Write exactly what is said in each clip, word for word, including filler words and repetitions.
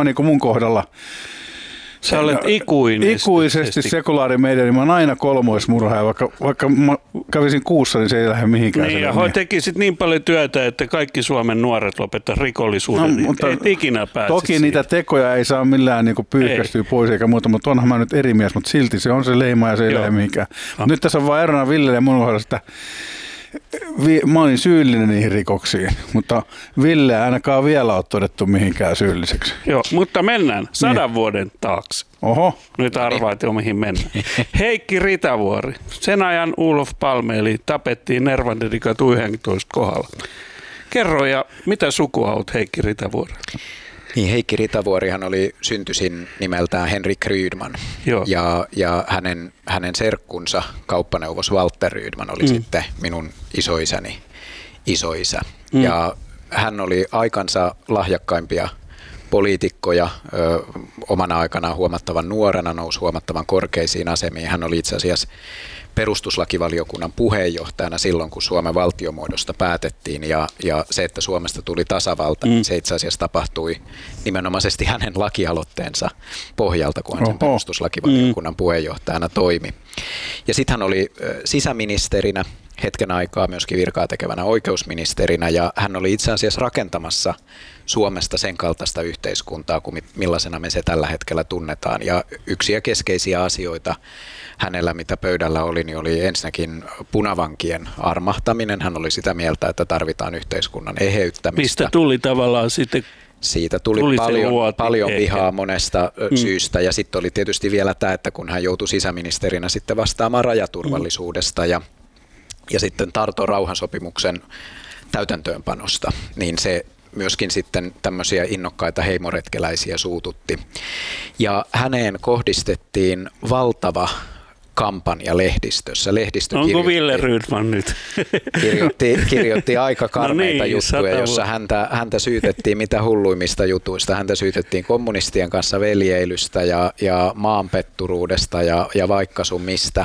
sama niin kuin mun kohdalla. Sä olet ikuisesti. Ikuisesti sekulaarimedia, niin mä oon aina kolmoismurhaaja, vaikka, vaikka mä kävisin kuussa, niin se ei lähde mihinkään. Niin, ja tekisit niin paljon työtä, että kaikki Suomen nuoret lopettaa rikollisuuden, no, mutta et ikinä pääsit toki siihen. Niitä tekoja ei saa millään niin pyyhkästyä pois eikä muuta, mutta onhan mä nyt eri mies, mutta silti se on se leima ja se ei lähde mihinkään. No. Nyt tässä on vaan erona Ville ja mun kohdalla, että mä olin syyllinen niihin rikoksiin, mutta Ville ei ainakaan vielä ole todettu mihinkään syylliseksi. Joo, mutta mennään sadan niin. vuoden taakse. Oho. Nyt arvaat jo mihin mennään. Heikki Ritavuori. Sen ajan Olof Palme, eli tapettiin Nervandedikatu yhdentoista kohdalla. Kerro, ja mitä sukua olet Heikki Ritavuori? Niin, Heikki Ritavuorihan oli syntyisin nimeltään Henrik Rydman. Ja, ja hänen, hänen serkkunsa, kauppaneuvos Walter Rydman, oli mm. sitten minun isoisäni isoisä. Mm. Ja hän oli aikansa lahjakkaimpia poliitikkoja, ö, omana aikanaan huomattavan nuorena, nousi huomattavan korkeisiin asemiin. Hän oli itse asiassa perustuslakivaliokunnan puheenjohtajana silloin, kun Suomen valtiomuodosta päätettiin, ja, ja se, että Suomesta tuli tasavalta, mm. se itse asiassa tapahtui nimenomaisesti hänen lakialoitteensa pohjalta, kun hän sen perustuslakivaliokunnan mm. puheenjohtajana toimi. Ja sitten hän oli sisäministerinä hetken aikaa, myöskin virkaa tekevänä oikeusministerinä, ja hän oli itse asiassa rakentamassa Suomesta sen kaltaista yhteiskuntaa, kuin millaisena me se tällä hetkellä tunnetaan. Ja yksi ja keskeisiä asioita hänellä, mitä pöydällä oli, niin oli ensinnäkin punavankien armahtaminen. Hän oli sitä mieltä, että tarvitaan yhteiskunnan eheyttämistä. Mistä tuli tavallaan sitten? Siitä tuli, tuli paljon, paljon vihaa monesta mm. syystä, ja sitten oli tietysti vielä tämä, että kun hän joutui sisäministerinä sitten vastaamaan rajaturvallisuudesta mm. ja, ja sitten Tarton rauhansopimuksen täytäntöönpanosta, niin se myöskin sitten tämmöisiä innokkaita heimoretkeläisiä suututti. Ja häneen kohdistettiin valtava kampanja lehdistössä. Lehdistö Onko Ville Rydman nyt? Kirjoitti, kirjoitti aika karmeita no niin, juttuja, jossa häntä, häntä syytettiin mitä hulluimmista jutuista. Häntä syytettiin kommunistien kanssa veljeilystä ja, ja maanpetturuudesta ja, ja vaikka sun mistä.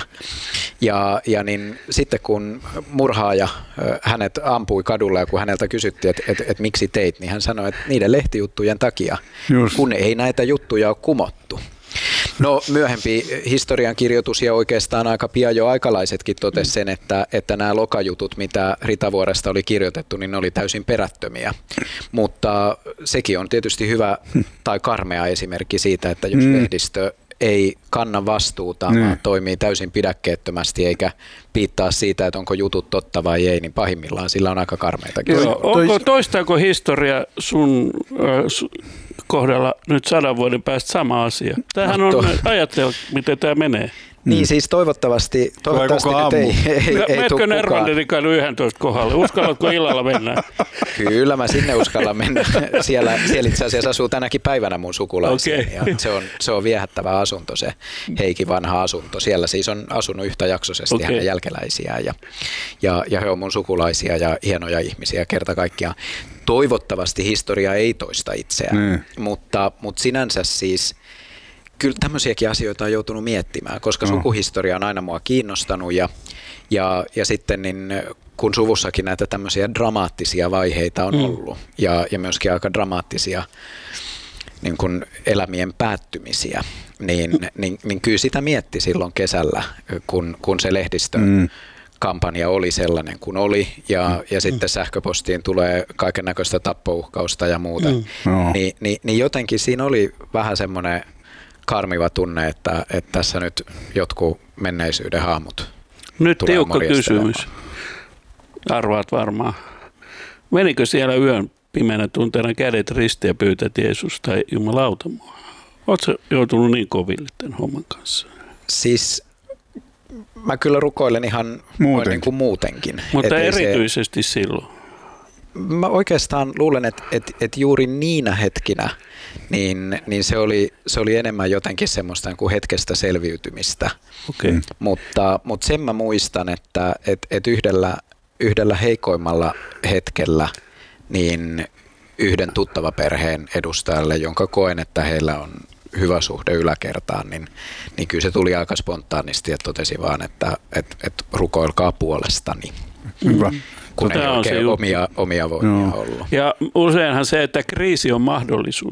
Ja, ja niin, sitten kun murhaaja hänet ampui kadulla ja kun häneltä kysyttiin, että et, et, miksi teit, niin hän sanoi, että niiden lehtijuttujen takia, Just. kun ei näitä juttuja ole kumottu. No myöhempi historiankirjoitus ja oikeastaan aika pian jo aikalaisetkin totesi sen, että, että nämä lokajutut, mitä Ritavuoresta oli kirjoitettu, niin ne oli täysin perättömiä. Mutta sekin on tietysti hyvä tai karmea esimerkki siitä, että jos mm. lehdistö ei kanna vastuuta, mm. vaan toimii täysin pidäkkeettömästi eikä piittaa siitä, että onko jutut totta vai ei, niin pahimmillaan sillä on aika karmeitakin. Joo, onko, toistaako historia sun äh, kohdalla nyt sadan vuoden päästä sama asia? Tämähän on, ajattele, miten tämä menee. Niin siis toivottavasti, toivottavasti nyt ei, ei, ei, ei Metkö Nervandedikadu yhdentoista kohdalle? Uskallatko illalla mennä? Kyllä mä sinne uskallan mennä. Siellä, siellä itse asiassa asuu tänäkin päivänä mun sukulaisia. Okay. Ja se, on, se on viehättävä asunto, se Heikin vanha asunto. Siellä siis on asunut yhtäjaksoisesti okay. hänen jälkeläisiään ja, ja, ja he on mun sukulaisia ja hienoja ihmisiä kerta kaikkiaan. Toivottavasti historia ei toista itseään, mm. mutta, mutta sinänsä siis kyllä tämmöisiäkin asioita on joutunut miettimään, koska no. sukuhistoria on aina mua kiinnostanut ja, ja, ja sitten niin, kun suvussakin näitä tämmöisiä dramaattisia vaiheita on mm. ollut ja, ja myöskin aika dramaattisia niin kuin elämien päättymisiä, niin, mm. niin, niin kyllä sitä mietti silloin kesällä, kun, kun se lehdistö mm. kampanja oli sellainen kuin oli ja, ja sitten sähköpostiin tulee kaiken näköistä tappouhkausta ja muuta, mm. no. Ni, niin, niin jotenkin siinä oli vähän semmoinen karmiva tunne, että, että tässä nyt jotkut menneisyyden haamut nyt tiukka kysymys. Arvaat varmaan. Menikö siellä yön pimeänä tunteena kädet ristiin ja pyytät Jeesusta tai jumalauta mua? Oletko joutunut niin koville tämän homman kanssa? Siis mä kyllä rukoilen ihan muutenkin. Niin kuin muutenkin. Mutta erityisesti se, silloin. Mä oikeastaan luulen, että, että, että juuri niinä hetkinä niin, niin se, oli, se oli enemmän jotenkin semmoista kuin hetkestä selviytymistä. Okay. Mutta, mutta sen mä muistan, että, että, että yhdellä, yhdellä heikoimmalla hetkellä niin yhden tuttavaperheen edustajalle, jonka koen, että heillä on hyvä suhde yläkertaan, niin, niin kyllä se tuli aika spontaanisti ja totesi vaan, että et, et rukoilkaa puolestani. Hyvä. Kun ei oikein omia, omia voimia no. ollut. Ja useinhan se, että kriisi on mahdollisuus.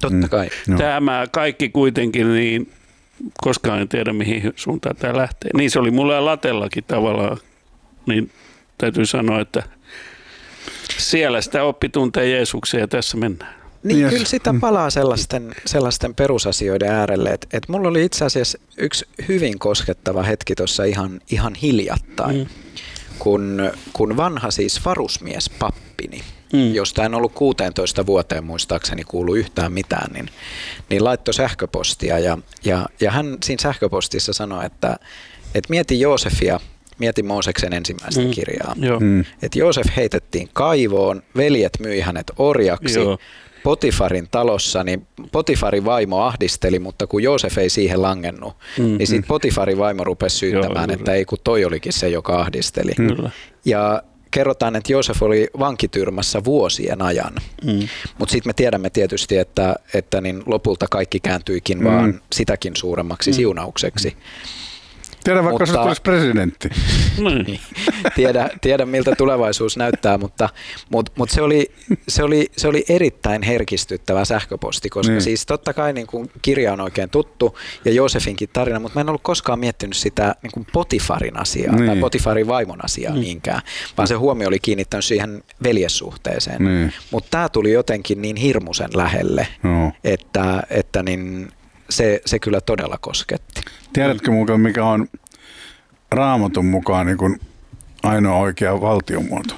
Totta kai. Mm. Tämä kaikki kuitenkin, niin koskaan en tiedä mihin suuntaan tämä lähtee. Niin se oli mulle Latellakin tavallaan, niin täytyy sanoa, että siellä sitä oppi tuntee Jeesuksen ja tässä mennään. Niin yes. Kyllä sitä palaa sellaisten, sellaisten perusasioiden äärelle, että et mulla oli itse asiassa yksi hyvin koskettava hetki tuossa ihan, ihan hiljattain, mm. kun, kun vanha siis varusmies pappini, mm. josta en ollut kuusitoista vuoteen muistaakseni kuulu yhtään mitään, niin, niin laittoi sähköpostia ja, ja, ja hän siinä sähköpostissa sanoi, että, että mieti Joosefia, mieti Mooseksen ensimmäistä mm. kirjaa, mm. että Joosef heitettiin kaivoon, veljet myi hänet orjaksi, Joo. Potifarin talossa, niin Potifarin vaimo ahdisteli, mutta kun Joosef ei siihen langennut, mm, niin sitten Potifarin vaimo rupesi syyttämään, Joo, että ei kun toi olikin se, joka ahdisteli. Kyllä. Ja kerrotaan, että Joosef oli vankityrmässä vuosien ajan, mm. mutta sitten me tiedämme tietysti, että, että niin lopulta kaikki kääntyikin mm. vaan sitäkin suuremmaksi mm. siunaukseksi. Tiedä vaikka mutta, se tulisi presidentti. Niin, tiedä, tiedä miltä tulevaisuus näyttää, mutta, mutta, mutta se, oli, se, oli, se oli erittäin herkistyttävä sähköposti, koska niin. siis totta kai niin kuin kirja on oikein tuttu ja Joosefinkin tarina, mutta mä en ollut koskaan miettinyt sitä niin kuin Potifarin asiaa niin. tai Potifarin vaimon asiaa niinkään, mm. vaan se huomio oli kiinnittänyt siihen veljessuhteeseen. Niin. Mutta tämä tuli jotenkin niin hirmuisen lähelle, no. että, että niin se, se kyllä todella kosketti. Tiedätkö mukaan, mikä on Raamatun mukaan niin kuin ainoa oikea valtiomuoto?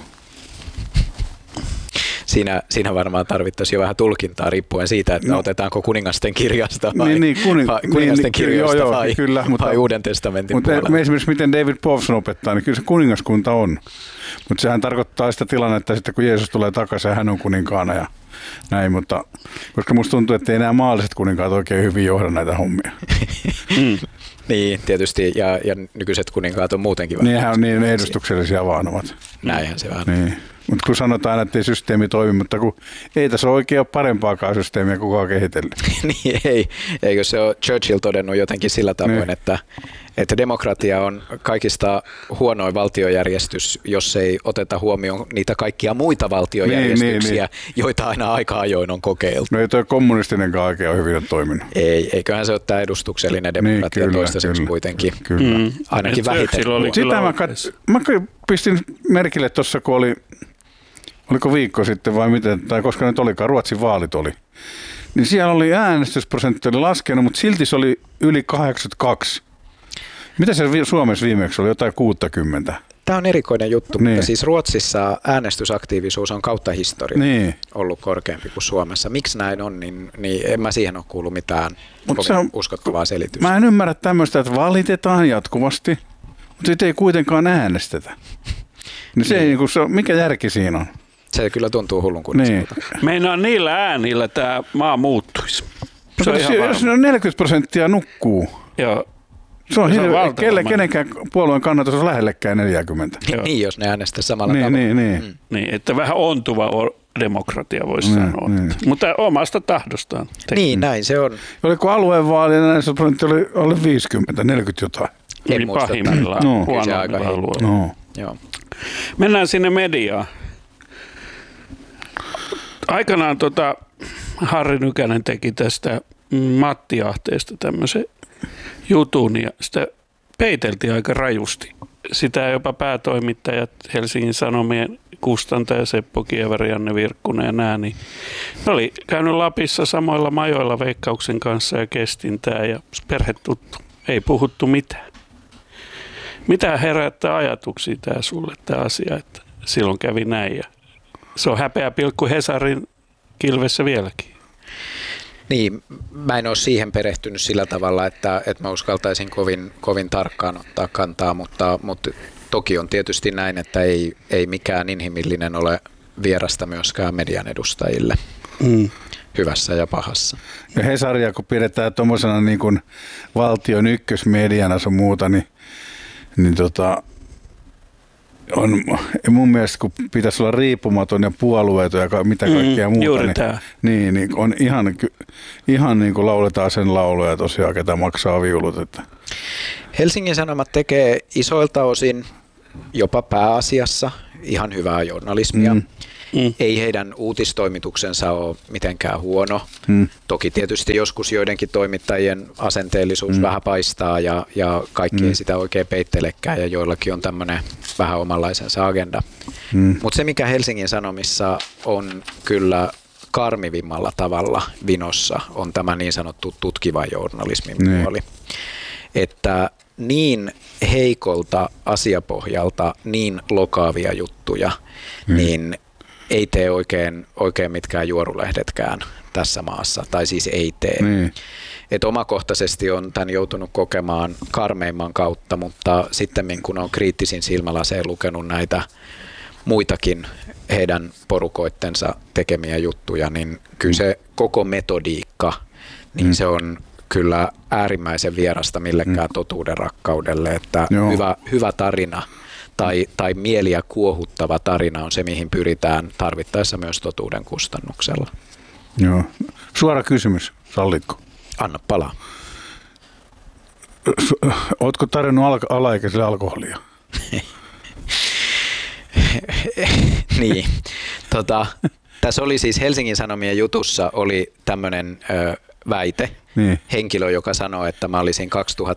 Siinä, siinä varmaan tarvittaisiin jo vähän tulkintaa riippuen siitä, että no. otetaanko kuningasten kirjasta vai, niin, niin, kuning, vai, kuningasten niin, kirjoista joo, vai, kyllä, mutta, vai Uuden testamentin mutta puolella. Esimerkiksi miten David Powson opettaa, niin kyllä se kuningaskunta on. Mutta sehän tarkoittaa sitä tilannetta sitten, kun Jeesus tulee takaisin ja hän on kuninkaana ja näin, mutta koska musta tuntuu, että ei nämä maalliset kuninkaat oikein hyvin johda näitä hommia. mm. Niin, tietysti, ja, ja nykyiset kuninkaat on muutenkin vähän. Niinhän on niin edustuksellisia vaan ovat. Näinhän se vähän. Niin. Mutta kun sanotaan, että ei systeemi toimi, mutta kun ei tässä oikein ole parempaakaan systeemiä kukaan kehitellyt. Niin ei, eikö se ole Churchill todennut jotenkin sillä tavoin, niin. että, että demokratia on kaikista huonoin valtiojärjestys, jos ei oteta huomioon niitä kaikkia muita valtiojärjestyksiä, niin, niin, niin. joita aina aika ajoin on kokeiltu. No ei toi kommunistinenkaan oikein ole hyvin toiminut. Ei, eiköhän se ole tämä edustuksellinen demokratia niin, kyllä, toistaiseksi kyllä, kuitenkin. Kyllä. Mm, ainakin vähiten. Sitä mä, kat, mä pistin merkille tuossa, kun oli... Oliko viikko sitten vai miten, tai koska nyt olikaan, Ruotsin vaalit oli, niin siellä oli äänestysprosentti oli laskenut, mutta silti se oli yli kahdeksankymmentäkaksi. Mitä se Suomessa viimeksi oli? Jotain kuusikymmentä. Tämä on erikoinen juttu, niin. mutta siis Ruotsissa äänestysaktiivisuus on kautta historiaa niin. ollut korkeampi kuin Suomessa. Miksi näin on, niin, niin en mä siihen ole kuullut mitään on, uskottavaa selitystä. Mä en ymmärrä tämmöistä, että valitetaan jatkuvasti, mutta sitten ei kuitenkaan äänestetä. Niin se niin. Ei, se, mikä järki siinä on? Se kyllä tuntuu hullun kunniselta. Niin. Meinaan niillä äänillä tämä maa muuttuisi. Se on ihan jos neljäkymmentä prosenttia nukkuu. Joo. Se on, hirveä, kelle, kenenkään puolueen kannatus on lähellekään neljäkymmentä. Niin, jos ne äänestää samalla niin, tavalla. Niin, niin. Mm. niin, että vähän ontuva demokratia voisi niin, sanoa. Niin. Mutta omasta tahdostaan. Niin, näin se on. Oliko aluevaalien äänestysprosentti oli, oli viisikymmentä, neljäkymmentä jotain? En muista. Pahimmillaan. No. Huonoimmilla no. Joo. Mennään sinne mediaan. Aikanaan tota, Harri Nykänen teki tästä Matti Ahteesta tämmöisen jutun ja sitä peiteltiin aika rajusti. Sitä jopa päätoimittajat, Helsingin Sanomien kustantaja Seppo Kievari, Janne Virkkunen ja nää, niin ne oli käynyt Lapissa samoilla majoilla Veikkauksen kanssa ja kestintää ja perhetuttu. Ei puhuttu mitään. Mitä herättää ajatuksia tämä sulle tämä asia, että silloin kävi näin ja se on häpeä pilkku Hesarin kilvessä vieläkin. Niin, mä en ole siihen perehtynyt sillä tavalla, että, että mä uskaltaisin kovin, kovin tarkkaan ottaa kantaa, mutta, mutta toki on tietysti näin, että ei, ei mikään inhimillinen ole vierasta myöskään median edustajille, mm. hyvässä ja pahassa. Ja Hesaria, kun pidetään tuommoisena niin kuin valtion ykkösmediana sun muuta, niin, niin tota... On, mun mielestä, kun pitäisi olla riippumaton ja puolueeton ja mitä kaikkea mm, muuta, niin, niin, niin on ihan, ihan niin kuin lauletaan sen lauluja tosiaan, ketä maksaa viulut. Että. Helsingin Sanomat tekee isoilta osin, jopa pääasiassa, ihan hyvää journalismia. Mm. Mm. Ei heidän uutistoimituksensa ole mitenkään huono. Mm. Toki tietysti joskus joidenkin toimittajien asenteellisuus mm. vähän paistaa ja, ja kaikki mm. ei sitä oikein peittelekään ja joillakin on tämmöinen vähän omanlaisensa agenda. Mm. Mutta se, mikä Helsingin Sanomissa on kyllä karmivimmalla tavalla vinossa, on tämä niin sanottu tutkiva journalismin mm. puoli. Että niin heikolta asiapohjalta, niin lokaavia juttuja, mm. niin ei tee oikein, oikein mitkään juorulehdetkään tässä maassa, tai siis ei tee. Mm. Et omakohtaisesti on tämän joutunut kokemaan karmeimman kautta, mutta sitten kun on kriittisin silmälaseen lukenut näitä muitakin heidän porukoittensa tekemiä juttuja, niin kyllä se koko metodiikka, niin mm. se on kyllä äärimmäisen vierasta millekään mm. totuuden rakkaudelle, että hyvä, hyvä tarina tai, tai mieliä kuohuttava tarina on se, mihin pyritään tarvittaessa myös totuuden kustannuksella. Joo. Suora kysymys, sallitko? Anna palaa. Ootko tarjonnut al- alaikäiselle alkoholia? Niin. Tota, tässä oli siis Helsingin Sanomien jutussa oli tämmöinen ö, väite, niin. Henkilö, joka sanoi, että mä olisin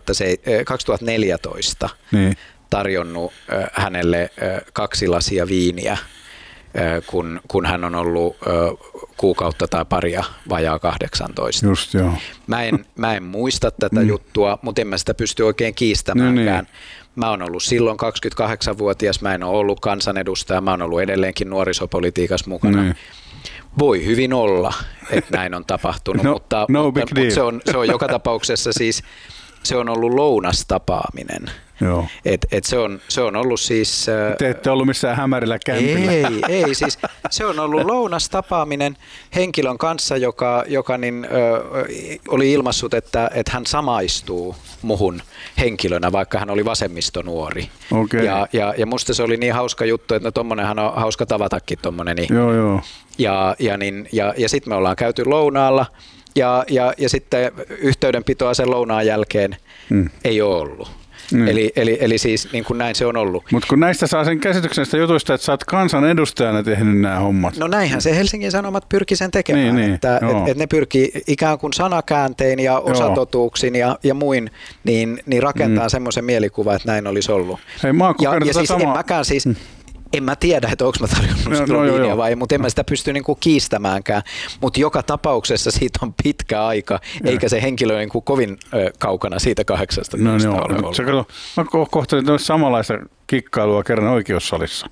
kaksituhattaneljätoista niin. tarjonnut ö, hänelle ö, kaksi lasia viiniä, ö, kun, kun hän on ollut ö, kuukautta tai paria vajaa kahdeksantoista. Just, joo. Mä, en, mä en muista tätä mm. juttua, mutta en mä sitä pysty oikein kiistämäänkään. No niin. Mä oon ollut silloin kaksikymmentäkahdeksanvuotias, mä en ole ollut kansanedustaja, mä oon ollut edelleenkin nuorisopolitiikassa mukana. Niin. Voi hyvin olla, että näin on tapahtunut, no, mutta, no mutta, mutta se, on, se on joka tapauksessa siis, se on ollut lounastapaaminen. Joo. Et, et se, on, se on ollut siis... Te ette ollut missään hämärillä kämpillä. Ei, ei siis se on ollut lounastapaaminen henkilön kanssa, joka, joka niin, ö, oli ilmaissut, että, että hän samaistuu muhun henkilönä, vaikka hän oli vasemmistonuori. Okay. Ja, ja, ja musta se oli niin hauska juttu, että no tommonenhan on hauska tavatakin tommonen. Niin. Joo, joo. Ja, ja, niin, ja, ja sitten me ollaan käyty lounaalla ja, ja, ja sitten yhteydenpitoa sen lounaan jälkeen mm. ei ole ollut. Mm. Eli, eli, eli siis niin kuin näin se on ollut. Mutta kun näistä saa sen käsityksen sitä jutuista, että sä oot kansanedustajana tehnyt nämä hommat. No näinhän se Helsingin Sanomat pyrki sen tekemään, niin, että niin, et, et ne pyrki ikään kuin sanakääntein ja osatotuuksin ja, ja muin, niin, niin rakentaa mm. semmoisen mielikuvan, että näin olisi ollut. Hei, mä ja, ja siis sama... en mäkään siis... Mm. En mä tiedä, että onko mä tarjonnut no, no, viiniä vai ei, mutta en mä sitä pysty niinku kiistämäänkään. Mutta joka tapauksessa siitä on pitkä aika, ja. Eikä se henkilö niinku kovin ö, kaukana siitä kahdeksasta. No, no, ole ollut. Se, kato, mä kohtelin samanlaista kikkailua kerran oikeussalissa.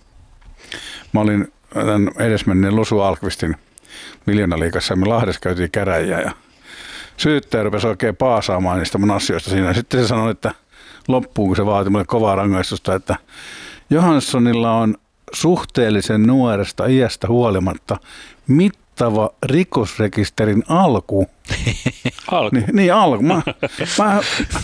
Mä olin tämän edesmenneen Losu Alkvistin Miljoonaliigassa ja me Lahdessa käytiin käräjiä ja syyttäjä rupesi oikein paasaamaan niistä mun asioista siinä. Sitten se sanoi, että loppuun, kun se vaati mulle kovaa rangaistusta, että Johanssonilla on suhteellisen nuoresta iästä huolimatta mittava rikosrekisterin alku. Alku? Niin, niin alku. Mä, mä,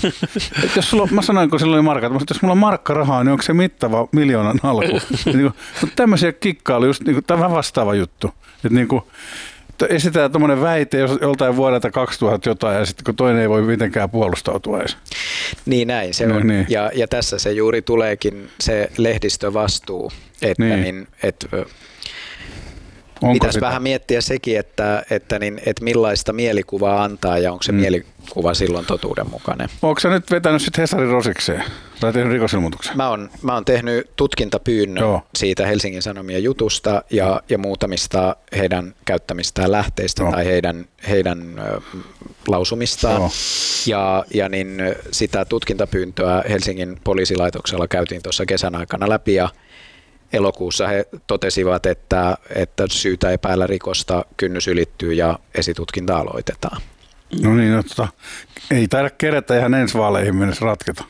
jos sulla, mä sanoin, kun sillä oli markka, että jos mulla on markkarahaa, niin onko se mittava miljoonan alku? Niin, mutta tämmöisiä kikkailuja, just niin, tämä on vähän vastaava juttu. Että niin kuin, esitään tuommoinen väite joltain vuodelta kaksituhatta jotain ja sitten kun toinen ei voi mitenkään puolustautua edes. Niin näin se no, on. Niin. Ja, ja tässä se juuri tuleekin se lehdistövastuu, että niin. Niin, et, pitäisi vähän miettiä sekin, että, että, niin, että millaista mielikuvaa antaa ja onko se mm. mielikuva silloin totuudenmukainen. Onko sä nyt vetänyt sitten Hesarin rosikseen tai tehnyt rikosilmoituksen? Mä oon, mä oon tehnyt tutkintapyynnön Joo. siitä Helsingin Sanomien jutusta ja, ja muutamista heidän käyttämistään lähteistä Joo. tai heidän, heidän ö, lausumistaan. Joo. Ja, ja niin sitä tutkintapyyntöä Helsingin poliisilaitoksella käytiin tuossa kesän aikana läpi ja elokuussa he totesivat, että, että syytä epäillä rikosta kynnys ylittyy ja esitutkinta aloitetaan. No niin, no, tota, ei taida kerätä ihan ensi vaaleihin mennessä ratketa.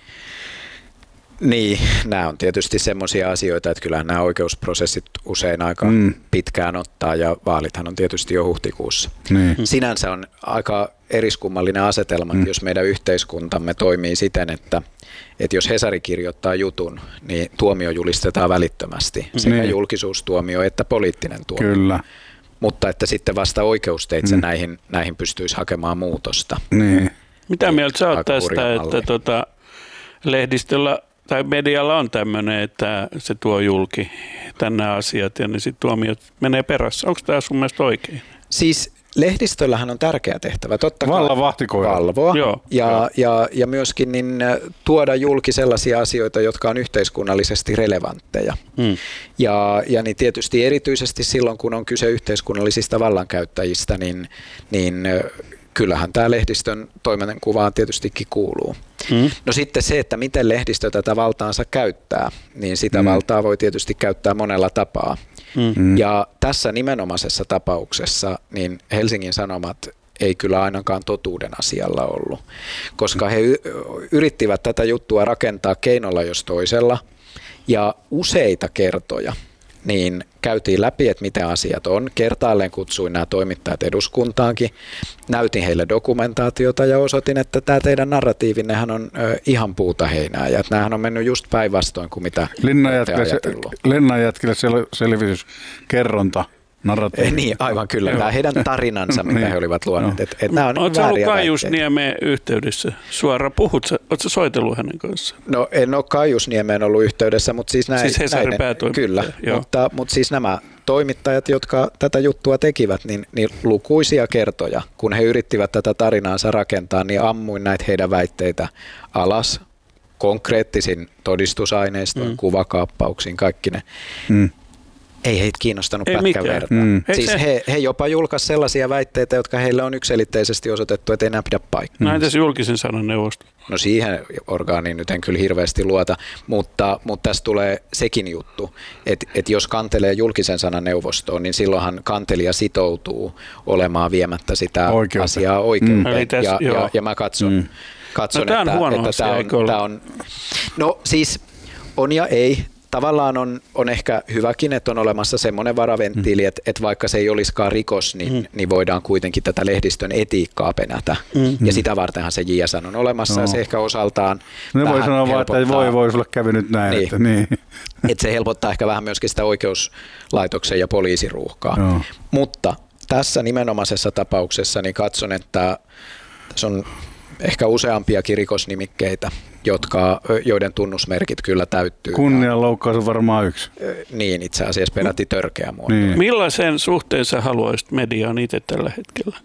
Niin, nämä on tietysti semmoisia asioita, että kyllähän nämä oikeusprosessit usein aika mm. pitkään ottaa ja vaalithan on tietysti jo huhtikuussa. Niin. Sinänsä on aika eriskummallinen asetelma, mm. jos meidän yhteiskuntamme toimii siten, että, että jos Hesari kirjoittaa jutun, niin tuomio julistetaan välittömästi, sekä niin. julkisuustuomio että poliittinen tuomio. Kyllä. Mutta että sitten vasta oikeusteitse mm. näihin, näihin pystyisi hakemaan muutosta. Niin. Mitä mieltä sä oot tästä, että tota, lehdistöllä tai medialla on tämmöinen, että se tuo julki tänne asiat ja niin sitten tuomiot menee perässä. Onko tämä sun mielestä oikein? Siis lehdistöllähän on tärkeä tehtävä, totta kai vallan vahtikoira. Valvoa Joo, ja, joo. Ja, ja myöskin niin tuoda julki sellaisia asioita, jotka on yhteiskunnallisesti relevantteja. Mm. Ja, ja niin tietysti erityisesti silloin, kun on kyse yhteiskunnallisista vallankäyttäjistä, niin, niin kyllähän tämä lehdistön toimenkuvaan tietystikin kuuluu. Mm. No sitten se, että miten lehdistö tätä valtaansa käyttää, niin sitä mm. valtaa voi tietysti käyttää monella tapaa. Mm. Ja tässä nimenomaisessa tapauksessa niin Helsingin Sanomat ei kyllä ainakaan totuuden asialla ollut, koska he yrittivät tätä juttua rakentaa keinolla jos toisella ja useita kertoja niin käytiin läpi, että mitä asiat on. Kertaalleen kutsuin nämä toimittajat eduskuntaankin, näytin heille dokumentaatiota ja osoitin, että tämä teidän narratiivinnehän on ö, ihan puuta heinää ja että nämähän on mennyt just päinvastoin kuin mitä te ajatellut. Lennan jätkille sel- selvityskerronta. Ei, niin, aivan kyllä. Tämä heidän tarinansa, mitä niin. he olivat luoneet. No. Et, et nämä on Oletko ollut Kaijusniemeen yhteydessä? Suoraan puhut, oletko soitellut hänen kanssaan? No en ole Kaijusniemeen ollut yhteydessä, mutta siis, näin, siis Hesarin näiden, kyllä, mutta, mutta siis nämä toimittajat, jotka tätä juttua tekivät, niin, niin lukuisia kertoja, kun he yrittivät tätä tarinaansa rakentaa, niin ammuin näitä heidän väitteitä alas konkreettisin todistusaineistoin, mm. kuvakaappauksiin, kaikki ne. Mm. Ei heitä kiinnostanut ei pätkän verran. Mm. Siis he, he jopa julkaisivat sellaisia väitteitä, jotka heille on yksiselitteisesti osoitettu, että ei enää pidä paikkaa. No entäs julkisen sanan neuvosto? No siihen orgaaniin nyt en kyllä hirveästi luota, mutta, mutta tässä tulee sekin juttu, että, että jos kantelee julkisen sanan neuvostoon, niin silloinhan kantelija sitoutuu olemaan viemättä sitä Oikeuteen. asiaa oikeuteen. Mm. Täs, ja, ja, ja mä katson, mm. katson no, että, on että tämä on, tämä on... No siis on ja ei. Tavallaan on, on ehkä hyväkin, että on olemassa semmoinen varaventtiili, mm. että, että vaikka se ei olisikaan rikos, niin, mm. niin voidaan kuitenkin tätä lehdistön etiikkaa penätä. Mm. Ja sitä vartenhan se J S N on olemassa no. ja se ehkä osaltaan ne voi sanoa vaan, että voi, voi sulle kävi nyt näin. Niin. Että, niin. että se helpottaa ehkä vähän myöskin sitä oikeuslaitoksen ja poliisiruuhkaa. No. Mutta tässä nimenomaisessa tapauksessa niin katson, että tässä on ehkä useampiakin rikosnimikkeitä, jotka, joiden tunnusmerkit kyllä täyttyy. Kunnianloukkaus on varmaan yksi. Niin, itse asiassa peräti törkeä muoto. Niin. Millaisen suhteen sä haluaisit mediaan itse tällä hetkellä?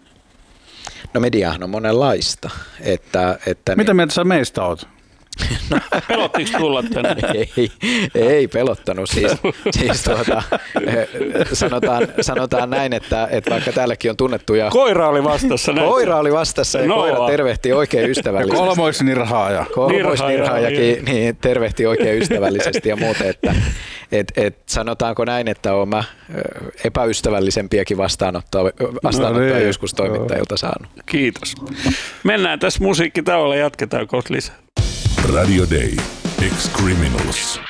No mediahan on monenlaista. Että, että Mitä niin... mieltä sä meistä oot? No, pelottiinko tulla tänne? Ei, ei pelottanut. Siis, siis tuota, sanotaan, sanotaan näin, että, että vaikka täälläkin on tunnettuja... Koira oli vastassa. Näin. Koira oli vastassa ja no. koira tervehti oikein ystävällisesti. Kolmoisnirhaaja. Kolmoisnirhaajakin niin, tervehti oikein ystävällisesti ja muuten. Että, et, et, sanotaanko näin, että olen mä epäystävällisempiäkin vastaanottoa, vastaanottoa no, niin. joskus toimittajilta saanut. Kiitos. Mennään tässä musiikkitauolla, jatketaan kohta lisää. Radio Day. Ex-Criminals.